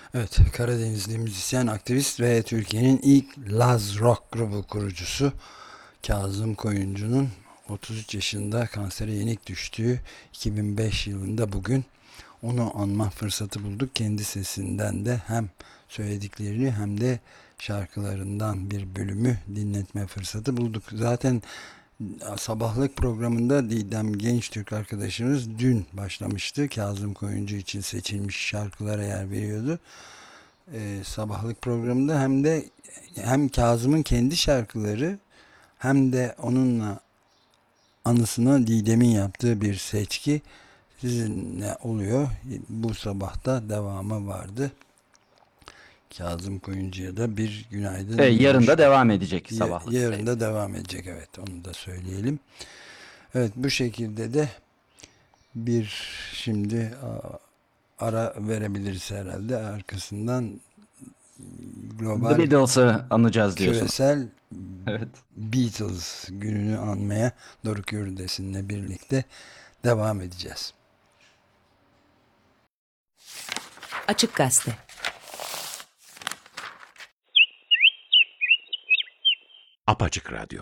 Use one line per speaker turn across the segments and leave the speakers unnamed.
Evet, Karadenizli müzisyen, aktivist ve Türkiye'nin ilk Laz Rock grubu kurucusu Kazım Koyuncu'nun 33 yaşında kansere yenik düştüğü 2005 yılında bugün onu anma fırsatı bulduk. Kendi sesinden de hem söylediklerini hem de şarkılarından bir bölümü dinletme fırsatı bulduk. Zaten sabahlık programında Didem Gençtürk arkadaşımız dün başlamıştı. Kazım Koyuncu için seçilmiş şarkılara yer veriyordu. Sabahlık programında hem Kazım'ın kendi şarkıları hem de onunla anısına Didem'in yaptığı bir seçki sizinle oluyor. Bu sabahta devamı vardı. Kazım Koyuncu'ya da bir günaydın
Yarın
demiş
da
olduk.
devam edecek sabahlık.
Yarın da devam edecek, evet, onu da söyleyelim. Evet, bu şekilde de bir şimdi ara verebiliriz herhalde. Arkasından
The
global
Beatles'ı anacağız diyorsun.
küresel
Evet.
Beatles gününü anmaya Doruk Yurdesin'le birlikte devam edeceğiz.
Açık Gazete.
Apaçık Radyo.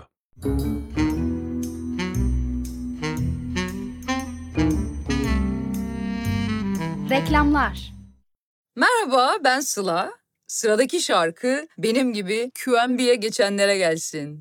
Reklamlar.
Merhaba, ben Sıla. Sıradaki şarkı benim gibi QMB'ye geçenlere gelsin.